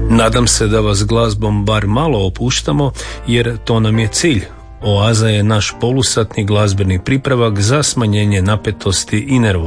Nadam se da vas glazbom bar malo opuštamo, jer to nam je cilj. Oaza je naš polusatni glazbeni pripravak za smanjenje napetosti i nervoze.